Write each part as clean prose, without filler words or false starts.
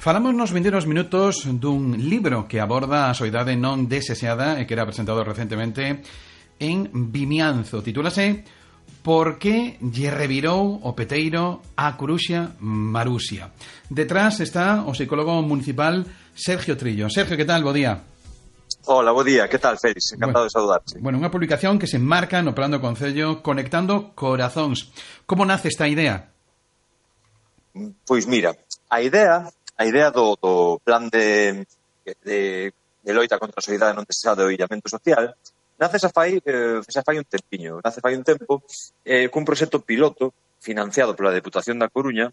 Falamos nos vindeiros minutos dun libro que aborda a soidade non desexada e que era presentado recentemente en Vimianzo. Titúlase Por que lle revirou o peteiro a Coruxa Marusia. Detrás está o psicólogo municipal Sergio Trillo. Sergio, que tal? Bo día. Hola, bo día. Que tal, Félix? Encantado de saudarte. Bueno, unha publicación que se enmarca no Plan do Concello Conectando Corazóns. Como nace esta idea? Pois mira, a idea do plan de loita contra a soidade non desexada e o illamento social nace xa fai un tempiño. Nace fai un tempo cun proxecto piloto financiado pola Deputación da Coruña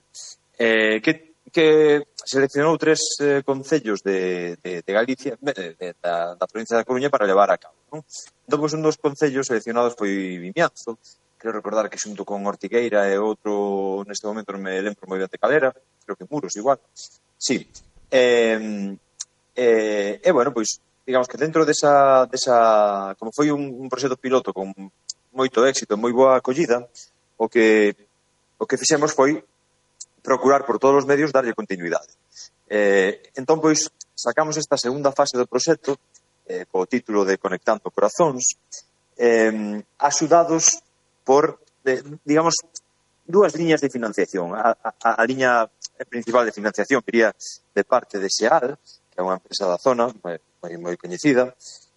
que seleccionou 3 concellos de Galicia, da provincia da Coruña, para levar a cabo, non? Entón, un dos concellos seleccionados foi Vimianzo. Quero recordar que xunto con Ortigueira e outro, neste momento non me lembro moi ben de calera, creo que Muros igual. Sí. Bueno, pois, digamos que dentro desa como foi un proxecto piloto con moito éxito, moi boa acollida, o que fixemos foi procurar por todos os medios darlle continuidade. Entón, pois, sacamos esta segunda fase do proxecto co título de Conectando Corazóns, axudados por, digamos, 2 liñas de financiación. A liña principal de financiación quería de parte de SEAL, que é unha empresa da zona moi coñecida,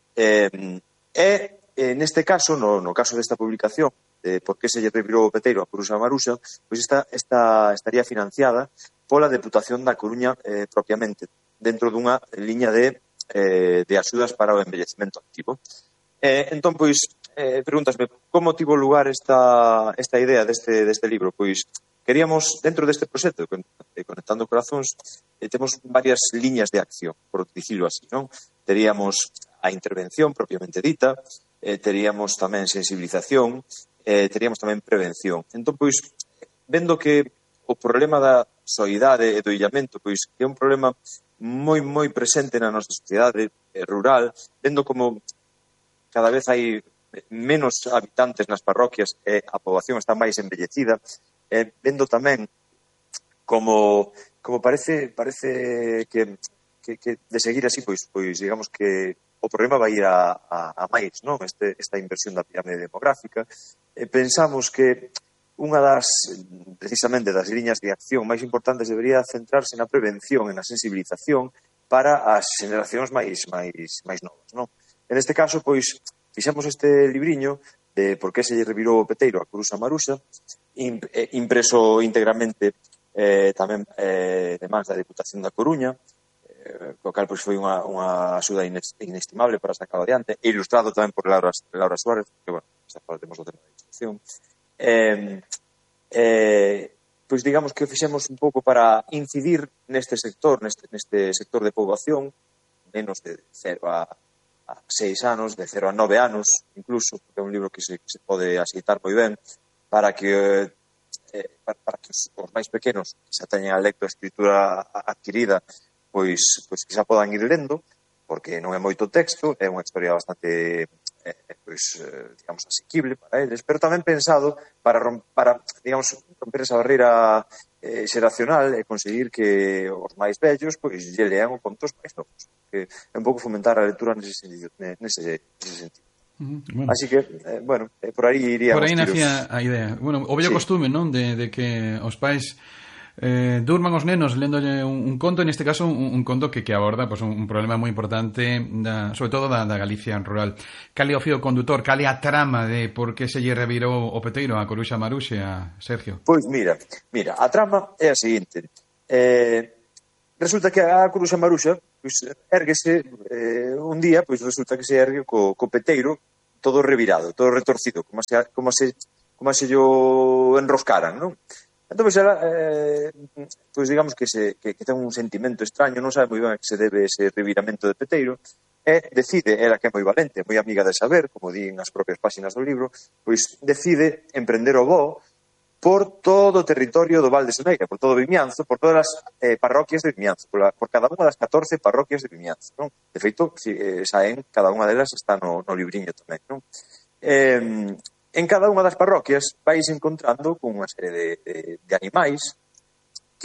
neste caso, no caso desta publicación de Por que se lle revirou o peteiro a Coruxa Maruxa, pois esta estaría financiada pola Deputación da Coruña propiamente, dentro dunha liña de axudas para o envellecemento activo. Entón, pois, pregúntasme, como tivo lugar esta idea deste libro? Pois, queríamos, dentro deste proxecto de Conectando Corazóns, temos varias liñas de acción, por dicirlo así, non? Teríamos a intervención propiamente dita, teríamos tamén sensibilización, teríamos tamén prevención. Entón, pois, vendo que o problema da soidade e do illamento, pois, que é un problema moi presente na nosa sociedade rural, vendo como cada vez hai menos habitantes nas parroquias e a poboación está máis envellecida, vendo tamén como parece que de seguir así, pois digamos que o problema vai ir a máis, non? Esta inversión da pirámide demográfica. Pensamos que unha precisamente das liñas de acción máis importantes debería centrarse na prevención e na sensibilización para as xeracións máis novas, non? En este caso, pois, fixemos este libriño de Por que se lle revirou o peteiro a Coruxa Maruxa, impreso íntegramente tamén de mans da Deputación da Coruña, co cal pois foi unha axuda inestimable para sacar adiante, e ilustrado tamén por Laura Suárez, que, bueno, xa falaremos do tema da ilustración. Pois digamos que fixemos un pouco para incidir neste sector de poboación, menos de 0 a 6 anos, de 0 a 9 anos, incluso, porque é un libro que se pode axeitar moi ben, para que os máis pequenos xa teñen a lectoescritura adquirida, pois que xa podan ir lendo, porque non é moito texto, é unha historia bastante, digamos, asequible para eles, pero tamén pensado para digamos, romper esa barreira xeracional e conseguir que os máis vellos, pois, lle lean os contos máis novos. Que é un pouco fomentar a lectura nese sentido. Bueno. Así que, bueno, por aí iríamos. Por aí nacía a idea. Bueno, o bello costume, non? De que os pais durman os nenos lendolle un conto, neste caso un conto que aborda pues, un problema moi importante sobre todo da Galicia rural. Cal é o fío condutor, cal é a trama de Por que se lle revirou o peteiro a Coruxa Maruxa, Sergio? Pois mira, a trama é a seguinte. Resulta que a Coruxa Maruxa pois, érguese un día, pois resulta que se ergue co peteiro todo revirado, todo retorcido, como se yo enroscaran, non? Entón, pois, ela, pois digamos que ten un sentimento extraño, non sabe moi ben a que se debe ese reviramento de peteiro, e decide, ela que é moi valente, moi amiga de saber, como din as propias páxinas do libro, pois decide emprender o voo por todo o territorio do Val de Seneira, por todo Vimianzo, por todas as parroquias de Vimianzo, por cada unha das 14 parroquias de Vimianzo, non? De feito, saen, cada unha delas está no libriño tamén, non? En cada unha das parroquias vais encontrando con unha serie de animais que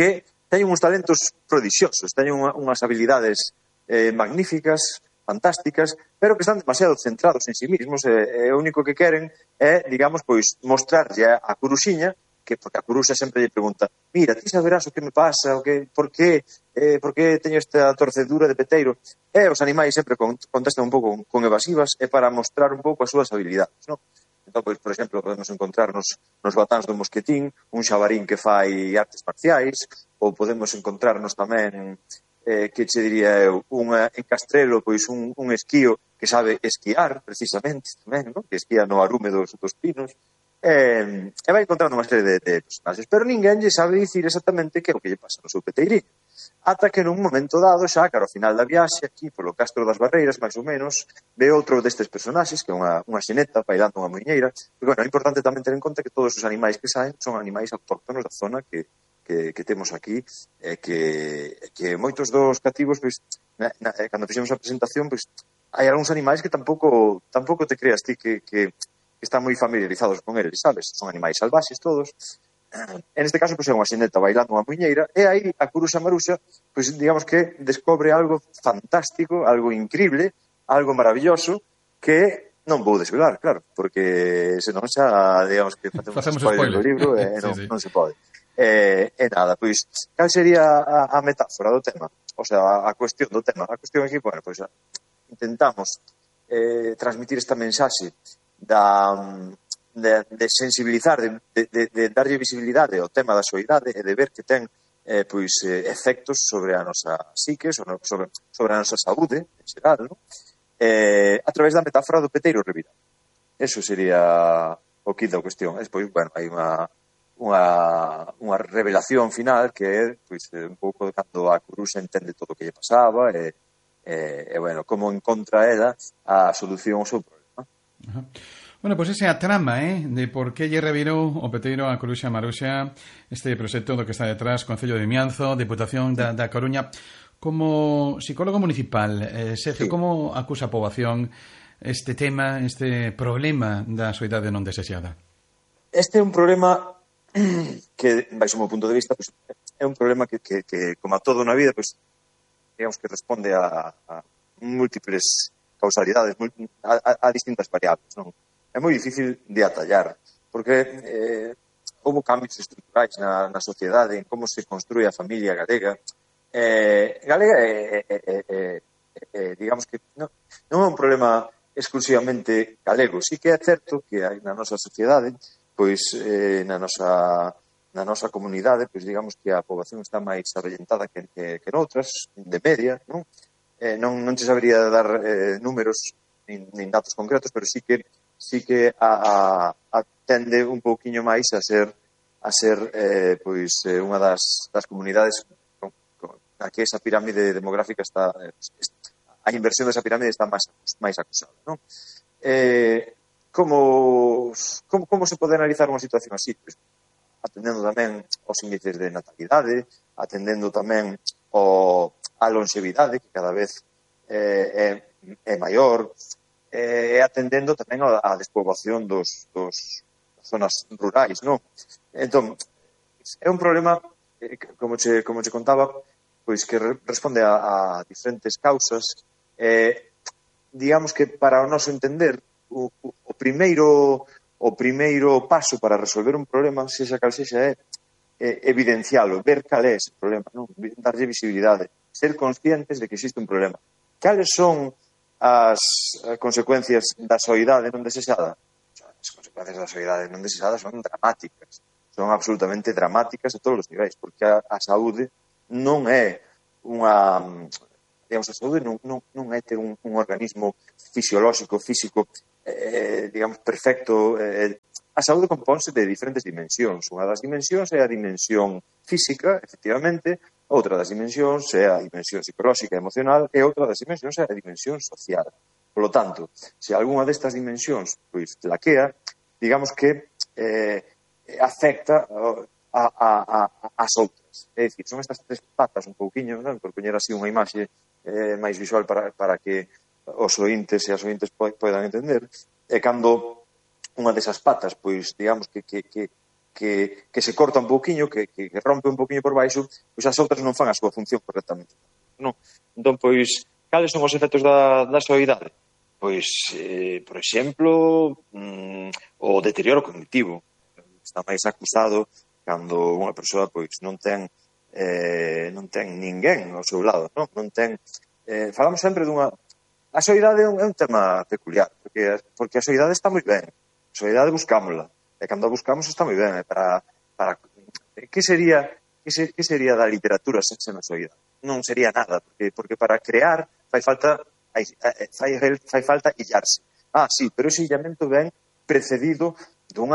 teñen uns talentos prodixiosos, teñen unhas habilidades magníficas, fantásticas, pero que están demasiado centrados en sí mismos, e o único que queren é, digamos, pois mostrarlle a curuxiña, que porque a curuxa sempre lle pregunta: mira, ti saberás o que me pasa, por que teño esta torcedura de peteiro? E os animais sempre contestan un pouco con evasivas, e para mostrar un pouco as súas habilidades, non? Entón, pois, por exemplo, podemos encontrarnos nos batáns do Mosquetín un xabarín que fai artes marciais, ou podemos encontrarnos tamén, que che diría eu, en Castrelo, pois un esquío que sabe esquiar, precisamente, tamén, non? Que esquía no arume dos pinos, e vai encontrando unha serie de personaxes, pero ninguén lle sabe dicir exactamente que é o que lle pasa no seu peteirinho. Ata que nun momento dado, xa, cara, ao final da viaxe, aquí, polo Castro das Barreiras, máis ou menos, ve outro destes personaxes, que é unha xeneta bailando unha muiñeira, e, bueno, é importante tamén ter en conta que todos os animais que saen son animais autóctonos da zona que temos aquí, que moitos dos cativos, pois, cando fixemos a presentación, pois, hai algúns animais que tampouco te creas ti que están moi familiarizados con eles, sabes? Son animais salvaxes todos. En este caso, pois, é unha xeneta bailando unha muiñeira, e aí a Curuxa Maruxa, pois, digamos que descobre algo fantástico, algo increíble, algo maravilloso, que non vou desvelar, claro, porque senón xa, digamos que facemos spoiler do libro e non se pode. E nada, pois, cal sería a metáfora do tema? O sea, a cuestión do tema. A cuestión aquí, bueno, pois, intentamos transmitir esta mensaxe de sensibilizar, de darlle visibilidade ao tema da soidade e de ver que ten efectos sobre a nosa psique, sobre a nosa saúde en xeral, non? A través da metáfora do peteiro revirado. Eso sería o quid da cuestión. Despois, bueno, hai unha revelación final que é, pois, un pouco cando a Curuxa entende todo o que lle pasaba e bueno, como encontra ela a solución ao seu problema. Ajá. Bueno, pois esa é a trama, de por que lle revirou o peteiro a Curuxa Maruxa, este proxecto do que está detrás, Concello de Vimianzo, Deputación da Coruña. Como psicólogo municipal, Sergio, como acusa a poboación este tema, este problema da soidade non desexada? Este é un problema que, baixo o meu punto de vista, pues, é un problema que como a todo na vida, pues, digamos que responde a múltiples causalidades, a distintas variables, non? É moi difícil de atallar, porque houve cambios estruturais na sociedade, en como se construe a familia galega. Digamos que non é un problema exclusivamente galego. Sí que é certo que hai na nosa sociedade, pois na nosa comunidade, pois digamos que a poboación está máis avellentada que noutras, de media, non? Non te sabería dar números nin datos concretos, pero sí que atende un pouquiño máis a ser pois unha das comunidades a que esa pirámide demográfica está, a inversión desa pirámide está máis acusada, non? Como se pode analizar unha situación así? Pois, atendendo tamén aos índices de natalidade, atendendo tamén a longevidade, que cada vez é maior, e atendendo tamén a despoboación dos zonas rurais, non? Entón, é un problema, como che contaba, pois que responde a diferentes causas. Digamos que para o noso entender, o primeiro paso para resolver un problema, sexa cal sexa, é evidencialo, ver cal é ese problema, non? Darlle visibilidade, ser conscientes de que existe un problema. Cales son as consecuencias da soidade non desexada? As consecuencias da soidade non desexada son dramáticas, son absolutamente dramáticas a todos os niveis, porque a saúde non é unha, digamos, a saúde non é ter un organismo fisiolóxico, físico, digamos, perfecto. A saúde compónse de diferentes dimensións. Unha das dimensións é a dimensión física, efectivamente, outra das dimensións é a dimensión psicolóxica e emocional, e outra das dimensións é a dimensión social. Por lo tanto, se algunha destas dimensións pois laquea, digamos que afecta as outras. É dicir, son estas tres patas un pouquiño, non? Por poñer así unha imaxe máis visual para que os ointes e as ointes poidan entender. E cando unha desas patas, pois, digamos que que se corta un pouquiño, que rompe un pouquiño por baixo, pois as outras non fan a súa función correctamente. Non? Entón, pois, cales son os efectos da soidade? Pois, por exemplo, o deterioro cognitivo. Está máis acusado cando unha persoa pois non ten ninguén ao seu lado, non ten falamos sempre dunha. A soidade é un tema peculiar, porque a soidade está moi ben. A soidade buscámola. E cando a buscamos está moi ben. Que sería da literatura sen a soidade? Non sería nada, porque para crear fai falta illarse. Sí, pero ese illamento ven precedido dun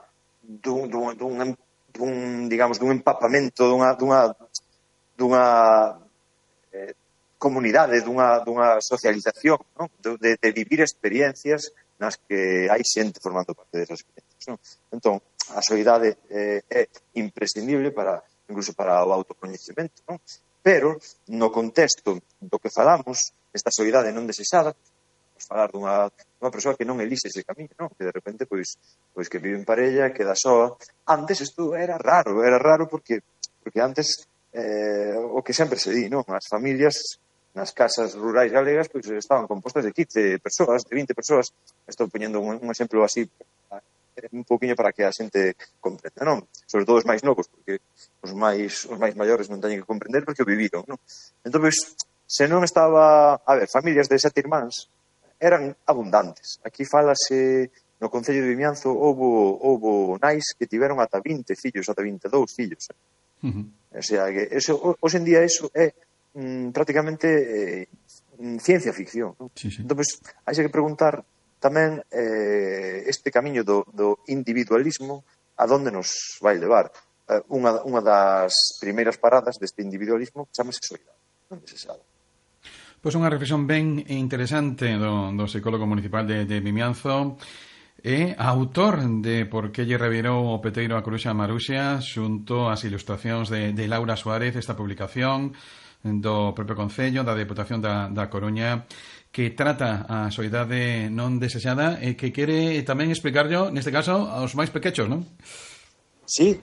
empapamento, dunha comunidade, dunha socialización, non? De vivir experiencias nas que hai xente formando parte desas experiencias, non? Entón, a soidade é imprescindible incluso para o autocoñecemento, non? Pero, no contexto do que falamos, esta soidade non desexada, vamos falar dunha persoa que non elixe ese camiño, non? Que de repente, pois que vive en parella, queda soa. Antes isto era raro porque antes o que sempre se di, non? As familias nas casas rurais galegas pois estaban compostas de 15 persoas, de 20 persoas. Estou poñendo un exemplo así un pouquiño para que a xente comprenda, non? Sobre todo os máis novos, porque os máis maiores non teñen que comprender porque o viviron, non? Entón, pois, se non estaba... A ver, familias de 7 irmáns eran abundantes. Aquí falase, no Concello de Vimianzo, houbo nais que tiveron ata 20 fillos, ata 22 fillos. O sea, que hoxe en día eso é prácticamente ciencia ficción, non? Sí. Entón, pois, hai que preguntar tamén este camiño do individualismo a donde nos vai levar. Unha das primeiras paradas deste individualismo chamase soidade, non desexada. Pois unha reflexión ben interesante do psicólogo municipal de Vimianzo e autor de Por que lle revirou o peteiro a Coruxa Maruxa, xunto ás ilustracións de Laura Suárez, esta publicación do propio Concello, da Deputación da Coruña, que trata a soidade non desexada e que quere tamén explicarlo, neste caso, aos máis pequechos, non? Sí.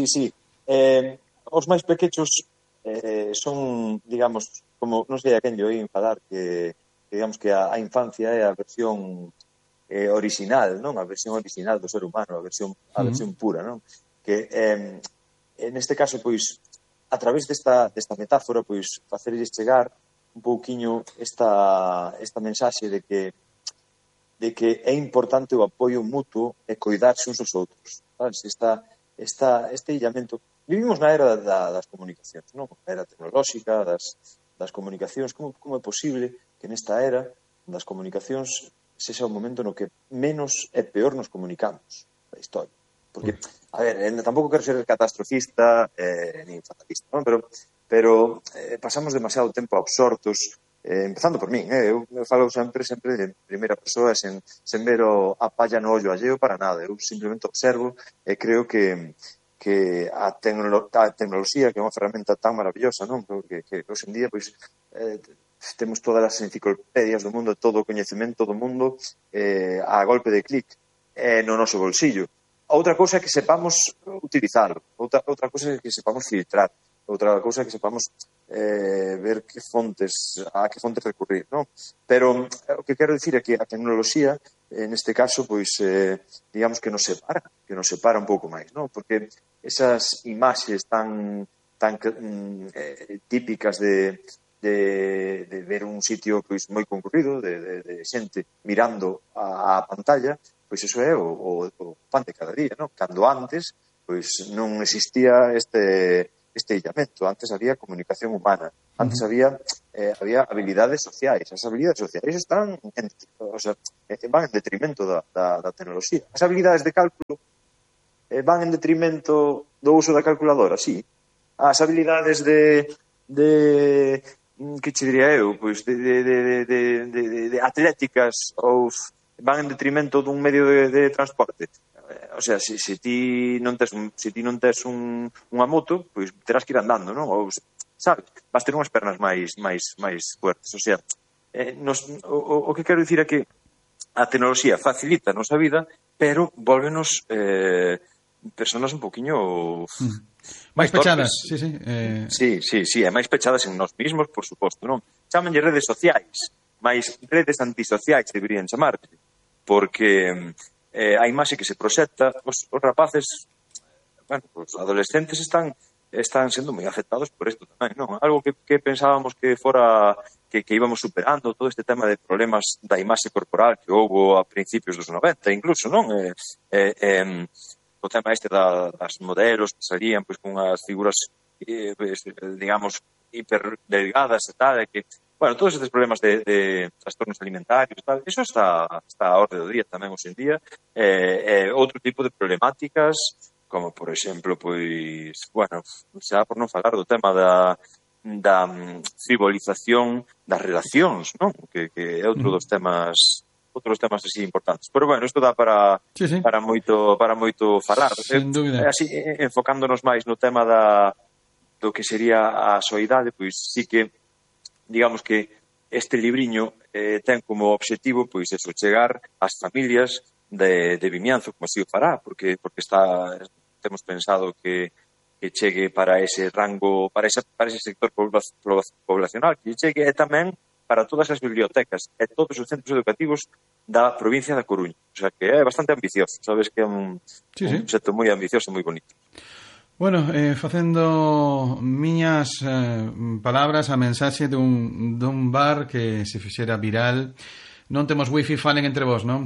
Os máis pequechos son, digamos, como non sei a quen lle oín falar que digamos que a infancia é a versión original, non? A versión original do ser humano, a versión pura, non? Que neste caso, pois, a través desta metáfora, pois, facerlles chegar un pouquiño esta mensaxe de que é importante o apoio mutuo e coidarse uns aos outros. Sabes? Este illamento. Vivimos na era das comunicacións, non? Na era tecnolóxica, das comunicacións. Como é posible que nesta era das comunicacións sexa o momento no que menos e peor nos comunicamos da historia? Porque, a ver, tampouco quero ser catastrofista nin fatalista, non? Pero pasamos demasiado tempo absortos, empezando por min, eu falo sempre de primeira persoa, sen ver a palla no ollo alleo para nada. Eu simplemente observo e creo que a tecnoloxía, que é unha ferramenta tan maravillosa, non? Que hoxe en día, pois, temos todas as enciclopedias do mundo, todo o coñecemento do mundo a golpe de clic no noso bolsillo. Outra cousa é que sepamos utilizarlo, outra cousa é que sepamos filtrar, outra cousa é que sepamos ver a que fontes recurrir, non? Pero o que quero dicir é que a tecnoloxía, neste caso, pois, digamos que nos separa un pouco máis, non? Porque esas imaxes tan típicas de ver un sitio pois moi concurrido, de xente mirando a pantalla, pois iso é o pan de cada día, non? Cando antes, pois non existía este illamento, antes había comunicación humana, antes había habilidades sociais. As habilidades sociais están van en detrimento da tecnoloxía. As habilidades de cálculo van en detrimento do uso da calculadora, sí. As habilidades de que che diría eu, pois de atléticas ou van en detrimento dun medio de transporte. O sea, se ti non tes unha moto, pois terás que ir andando, non? Ou, sabes, vas ter unhas pernas máis fuertes. O sea, o que quero dicir é que a tecnoloxía facilita a nosa vida, pero volvenos personas un poquinho máis pechadas, torpes. Sí, e máis pechadas en nós mesmos, por suposto, non? Chámanlle redes sociais, máis redes antisociais deberían chamarse, porque a imaxe que se proxecta, os rapaces, bueno, os adolescentes están sendo moi afectados por isto tamén, non? Algo que pensábamos que fora que íbamos superando todo este tema de problemas da imaxe corporal que houbo a principios dos 90, incluso, non? O tema este das modelos que salían pois con as figuras digamos hiper delgadas e tal, que bueno, todos estes problemas de trastornos alimentarios e tal, eso está a orde do día tamén hoxe en día, outro tipo de problemáticas como por exemplo, pois bueno, xa por non falar do tema da frivolización das relacións, non? Que é outro dos temas así importantes. Pero bueno, isto dá para moito falar. Sin dúbida. Así, enfocándonos máis no tema do que sería a soidade, pois sí que, digamos que este libriño ten como objetivo, pois eso, chegar ás familias de Vimianzo, como así o fará, porque temos pensado que chegue para ese rango, para ese sector poblacional, que chegue tamén para todas as bibliotecas e todos os centros educativos da provincia da Coruña. O sea, que é bastante ambicioso. Sabes que é un proxecto moi ambicioso e moi bonito. Bueno, facendo miñas palabras a mensaxe dun bar que se fixera viral. Non temos wifi, falen entre vos, non?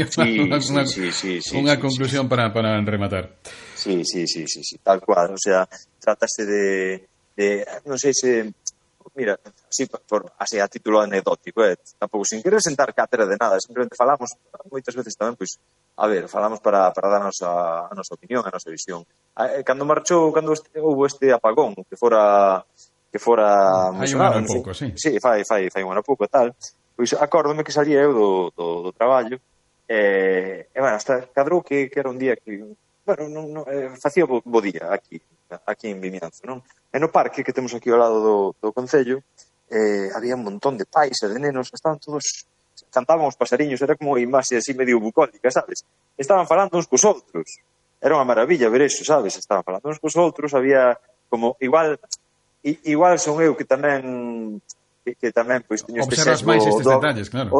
Unha conclusión para rematar. Sí, tal cual. O sea, trátase de non sei se... Mira, así a título anecdótico, tampouco sin querer sentar cátedra de nada, simplemente falamos, moitas veces tamén, pois, falamos para darnos a nosa opinión, a nosa visión. Cando houve este apagón, que fora hai un ano pouco, sí. Sí, fai un ano pouco e tal, pois acórdome que salía eu do traballo, e bueno, hasta cadrou que era un día que, bueno, facía bo día aquí en Vimianzo, non? E no parque que temos aquí ao lado do concello, había un montón de pais e de nenos, estaban todos, cantaban os pasariños, era como unha imaxe así medio bucólica, sabes? Estaban falando uns cos outros. Era unha maravilla ver eso, sabes? Estaban falando uns cos outros, había como, igual son eu que tamén pois teño este observas máis estes detalles, claro.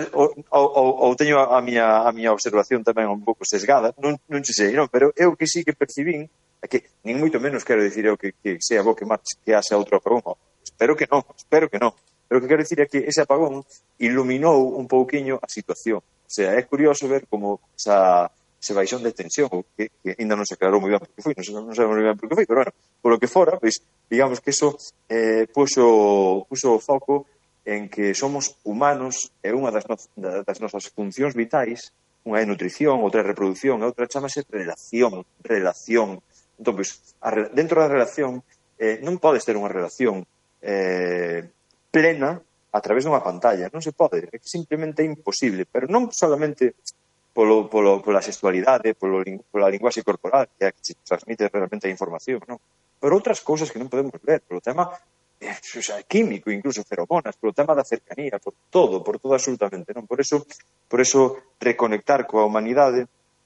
Ou teño a miña observación tamén un pouco sesgada, non sei, non, pero eu que sí que percibín que nin moito menos quero dicir eu que sea bo que haxa outro apagón. Espero que non. Pero o que quero dicir é que ese apagón iluminou un pouquiño a situación. O sea, é curioso ver como ese baixón de tensión, que ainda non se aclarou moi ben porque foi, non sabemos moi ben porque foi, pero bueno, polo que fora, pois, digamos que eso puxo o foco en que somos humanos e unha das nosas funcións vitais, unha é nutrición, outra é reproducción, e outra chamase relación. Entón, pois, dentro da relación non podes ter unha relación plena a través dunha pantalla, non se pode, é que simplemente é imposible, pero non solamente pola sexualidade, pola linguaxe corporal, que é a que se transmite realmente a información, non? Pero outras cousas que non podemos ver, polo tema químico, incluso feromonas, polo tema da cercanía, por todo absolutamente, non? Por eso reconectar coa humanidade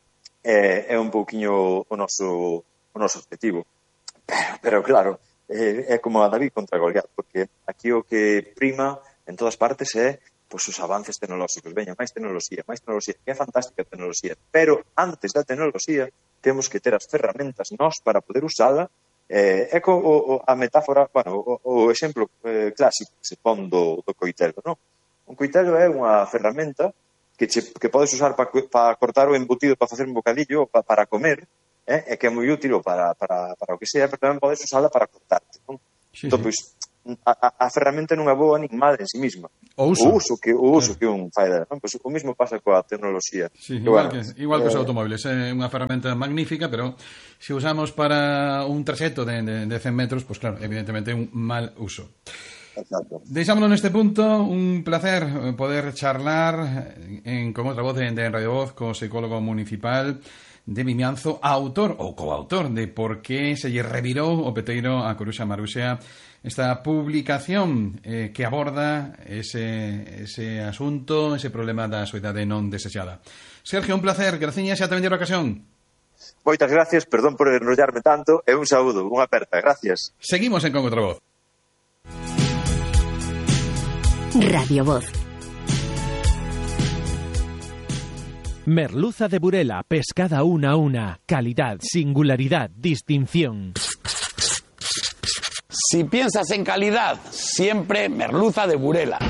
é un pouquiño o noso objetivo. Pero claro, é como a David contra Goliat, porque aquí o que prima en todas partes é pois os avances tecnolóxicos. Veña, máis tecnoloxía, que é fantástica a tecnoloxía, pero antes da tecnoloxía temos que ter as ferramentas nós para poder usala. É a metáfora, bueno, o exemplo clásico que se pon do coitelo, non? Un coitelo é unha ferramenta que podes usar para cortar o embutido, para facer un bocadillo, para comer, e que é moi útil para o que sea, pero tamén podes usala para cortarte, non? Entón, pois, a ferramenta non é boa nin mal en si mesma. O uso que un fai dela, non? Pois o mesmo pasa coa tecnoloxía. Sí, igual que os automóviles, é unha ferramenta magnífica, pero se usamos para un traxecto de 100 metros, pois claro, evidentemente é un mal uso. Exacto. Deixámonos neste punto, un placer poder charlar con outra voz de Radio Voz, co psicólogo municipal de Vimianzo, autor ou coautor de Por que se lle revirou o peteiro a Coruxa Maruxa, esta publicación que aborda ese asunto, ese problema da soidade non desexada. Sergio, un placer, graciñas e ata vendera ocasión. Moitas gracias, perdón por enrollarme tanto, e un saúdo, unha aperta, gracias. Seguimos en Con Outra Voz. Radio Voz. Merluza de Burela, pescada una a una. Calidad, singularidad, distinción. Si piensas en calidad, siempre merluza de Burela.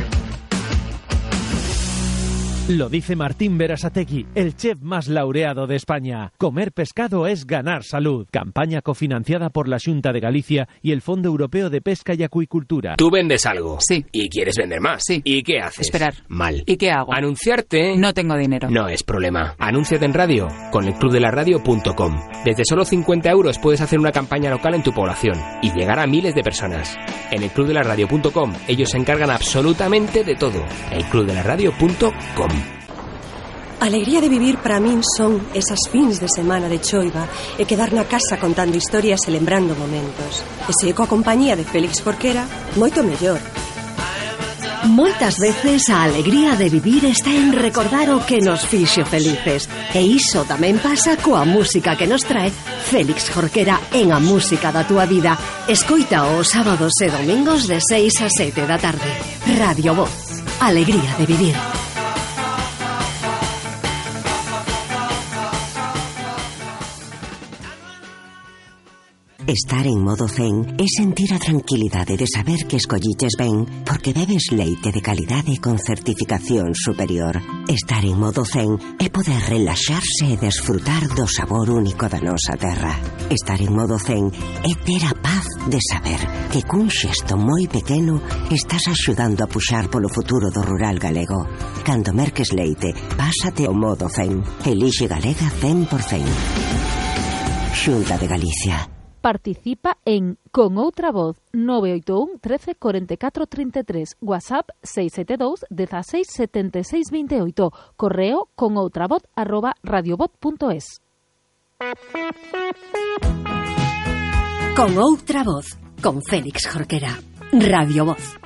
Lo dice Martín Berasategui, el chef más laureado de España. Comer pescado es ganar salud. Campaña cofinanciada por la Xunta de Galicia y el Fondo Europeo de Pesca y Acuicultura. Tú vendes algo. Sí. Y quieres vender más. Sí. ¿Y qué haces? Esperar. Mal. ¿Y qué hago? Anunciarte. No tengo dinero. No es problema. Anúnciate en radio con elclubdelaradio.com. Desde solo 50 euros puedes hacer una campaña local en tu población y llegar a miles de personas. En elclubdelaradio.com ellos se encargan absolutamente de todo. elclubdelaradio.com. Alegría de vivir para min son esas fins de semana de choiva e quedar na casa contando historias e lembrando momentos. E se coa compañía de Félix Jorquera, moito mellor. Moitas veces a alegría de vivir está en recordar o que nos fixo felices. E iso tamén pasa coa música que nos trae Félix Jorquera en A Música da Túa Vida. Escoita os sábados e domingos de 6 a 7 da tarde. Radio Voz. Alegría de vivir. Estar en modo zen é sentir a tranquilidade de saber que escolliches ben porque bebes leite de calidade con certificación superior. Estar en modo zen é poder relaxarse e desfrutar do sabor único da nosa terra. Estar en modo zen é ter a paz de saber que cun xesto moi pequeno estás axudando a puxar polo futuro do rural galego. Cando merques leite, pásate ao modo zen. Elixe Galega 100%. Xunta de Galicia. Participa en Con Outra Voz 981 13 44 33, WhatsApp 672 16 76 28, correo conoutravoz@radiovoz.es. Con Outra Voz, con Félix Jorquera. Radio Voz.